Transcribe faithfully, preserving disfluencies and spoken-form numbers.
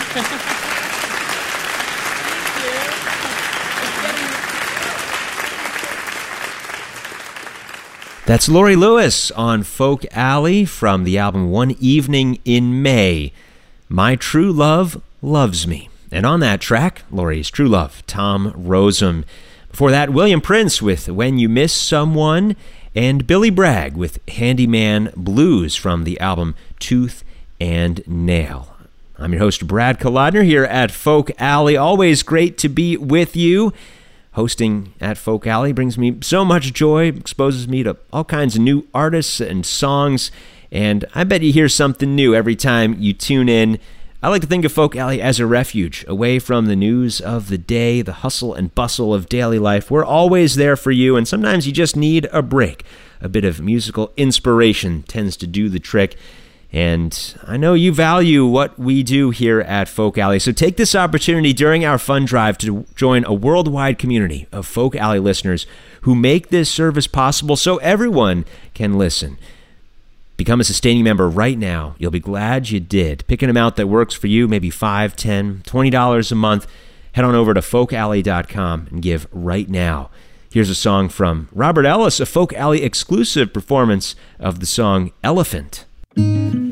That's Lori Lewis on Folk Alley from the album One Evening in May. My True Love Loves Me. And on that track, Lori's true love, Tom Rozum. Before that, William Prince with When You Miss Someone, and Billy Bragg with Handyman Blues from the album Tooth and Nail. I'm your host, Brad Kalodner, here at Folk Alley. Always great to be with you. Hosting at Folk Alley brings me so much joy, exposes me to all kinds of new artists and songs, and I bet you hear something new every time you tune in. I like to think of Folk Alley as a refuge, away from the news of the day, the hustle and bustle of daily life. We're always there for you, and sometimes you just need a break. A bit of musical inspiration tends to do the trick. And I know you value what we do here at Folk Alley, so take this opportunity during our fund drive to join a worldwide community of Folk Alley listeners who make this service possible so everyone can listen. Become a sustaining member right now. You'll be glad you did. Pick an amount that works for you, maybe five dollars, ten dollars, twenty dollars a month. Head on over to folk alley dot com and give right now. Here's a song from Robert Ellis, a Folk Alley exclusive performance of the song Elephant.